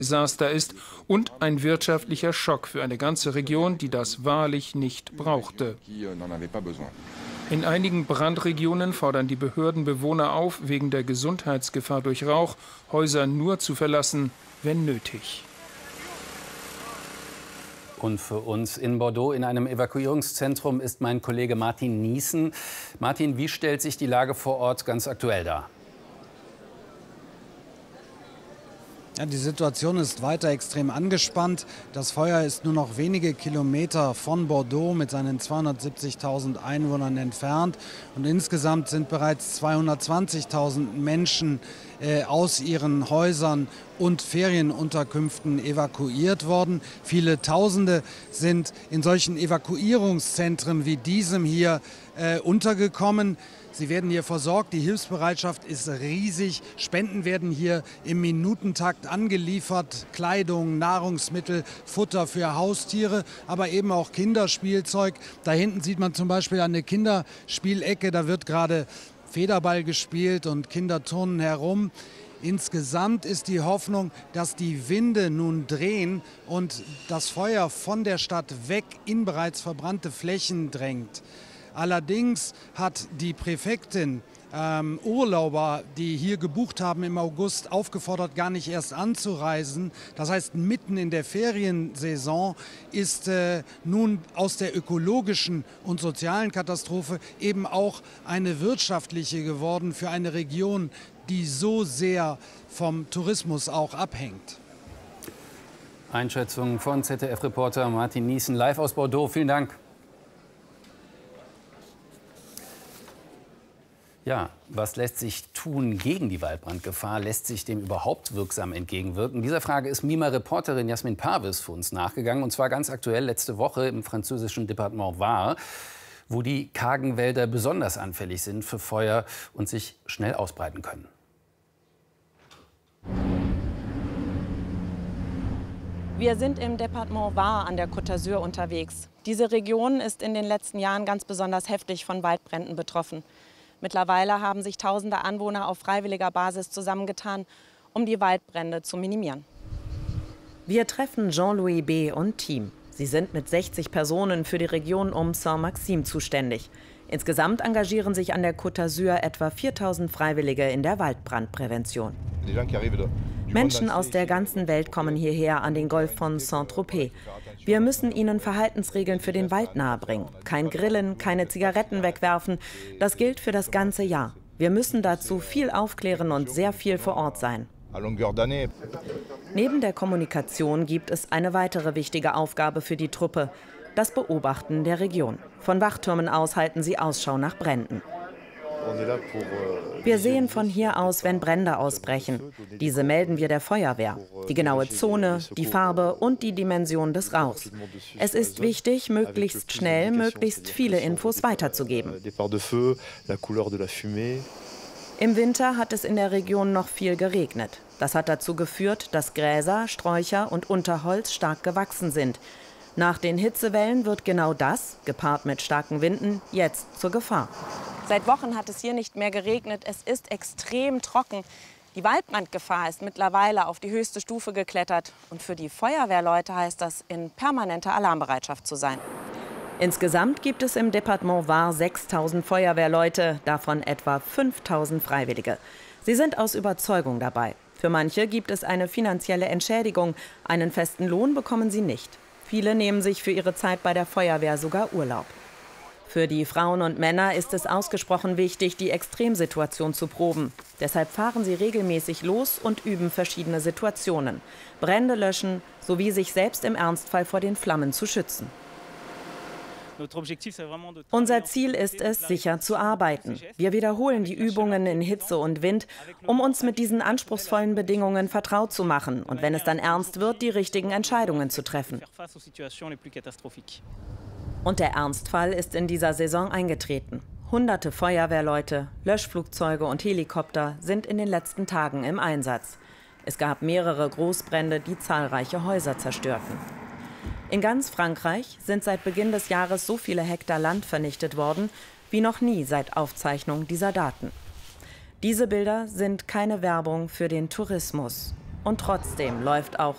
Desaster ist und ein wirtschaftlicher Schock für eine ganze Region, die das wahrlich nicht brauchte. In einigen Brandregionen fordern die Behörden Bewohner auf, wegen der Gesundheitsgefahr durch Rauch Häuser nur zu verlassen, wenn nötig. Und für uns in Bordeaux in einem Evakuierungszentrum ist mein Kollege Martin Niessen. Martin, wie stellt sich die Lage vor Ort ganz aktuell dar? Ja, die Situation ist weiter extrem angespannt. Das Feuer ist nur noch wenige Kilometer von Bordeaux mit seinen 270.000 Einwohnern entfernt. Und insgesamt sind bereits 220.000 Menschen aus ihren Häusern und Ferienunterkünften evakuiert worden. Viele Tausende sind in solchen Evakuierungszentren wie diesem hier untergekommen. Sie werden hier versorgt, die Hilfsbereitschaft ist riesig, Spenden werden hier im Minutentakt angeliefert, Kleidung, Nahrungsmittel, Futter für Haustiere, aber eben auch Kinderspielzeug. Da hinten sieht man zum Beispiel eine Kinderspielecke, da wird gerade Federball gespielt und Kinder turnen herum. Insgesamt ist die Hoffnung, dass die Winde nun drehen und das Feuer von der Stadt weg in bereits verbrannte Flächen drängt. Allerdings hat die Präfektin Urlauber, die hier gebucht haben im August, aufgefordert, gar nicht erst anzureisen. Das heißt, mitten in der Feriensaison ist nun aus der ökologischen und sozialen Katastrophe eben auch eine wirtschaftliche geworden für eine Region, die so sehr vom Tourismus auch abhängt. Einschätzung von ZDF-Reporter Martin Niessen live aus Bordeaux. Vielen Dank. Ja, was lässt sich tun gegen die Waldbrandgefahr? Lässt sich dem überhaupt wirksam entgegenwirken? Dieser Frage ist Mima-Reporterin Jasmin Parvis für uns nachgegangen. Und zwar ganz aktuell letzte Woche im französischen Departement Var, wo die kargen Wälder besonders anfällig sind für Feuer und sich schnell ausbreiten können. Wir sind im Departement Var an der Côte d'Azur unterwegs. Diese Region ist in den letzten Jahren ganz besonders heftig von Waldbränden betroffen. Mittlerweile haben sich tausende Anwohner auf freiwilliger Basis zusammengetan, um die Waldbrände zu minimieren. Wir treffen Jean-Louis B. und Team. Sie sind mit 60 Personen für die Region um Saint-Maxime zuständig. Insgesamt engagieren sich an der Côte d'Azur etwa 4000 Freiwillige in der Waldbrandprävention. Menschen aus der ganzen Welt kommen hierher an den Golf von Saint-Tropez. Wir müssen ihnen Verhaltensregeln für den Wald nahebringen. Kein Grillen, keine Zigaretten wegwerfen. Das gilt für das ganze Jahr. Wir müssen dazu viel aufklären und sehr viel vor Ort sein. Neben der Kommunikation gibt es eine weitere wichtige Aufgabe für die Truppe: das Beobachten der Region. Von Wachtürmen aus halten sie Ausschau nach Bränden. Wir sehen von hier aus, wenn Brände ausbrechen. Diese melden wir der Feuerwehr. Die genaue Zone, die Farbe und die Dimension des Rauchs. Es ist wichtig, möglichst schnell, möglichst viele Infos weiterzugeben. Im Winter hat es in der Region noch viel geregnet. Das hat dazu geführt, dass Gräser, Sträucher und Unterholz stark gewachsen sind. Nach den Hitzewellen wird genau das, gepaart mit starken Winden, jetzt zur Gefahr. Seit Wochen hat es hier nicht mehr geregnet. Es ist extrem trocken. Die Waldbrandgefahr ist mittlerweile auf die höchste Stufe geklettert. Und für die Feuerwehrleute heißt das, in permanenter Alarmbereitschaft zu sein. Insgesamt gibt es im Departement Var 6000 Feuerwehrleute, davon etwa 5000 Freiwillige. Sie sind aus Überzeugung dabei. Für manche gibt es eine finanzielle Entschädigung. Einen festen Lohn bekommen sie nicht. Viele nehmen sich für ihre Zeit bei der Feuerwehr sogar Urlaub. Für die Frauen und Männer ist es ausgesprochen wichtig, die Extremsituation zu proben. Deshalb fahren sie regelmäßig los und üben verschiedene Situationen. Brände löschen, sowie sich selbst im Ernstfall vor den Flammen zu schützen. Unser Ziel ist es, sicher zu arbeiten. Wir wiederholen die Übungen in Hitze und Wind, um uns mit diesen anspruchsvollen Bedingungen vertraut zu machen und wenn es dann ernst wird, die richtigen Entscheidungen zu treffen. Und der Ernstfall ist in dieser Saison eingetreten. Hunderte Feuerwehrleute, Löschflugzeuge und Helikopter sind in den letzten Tagen im Einsatz. Es gab mehrere Großbrände, die zahlreiche Häuser zerstörten. In ganz Frankreich sind seit Beginn des Jahres so viele Hektar Land vernichtet worden, wie noch nie seit Aufzeichnung dieser Daten. Diese Bilder sind keine Werbung für den Tourismus. Und trotzdem läuft auch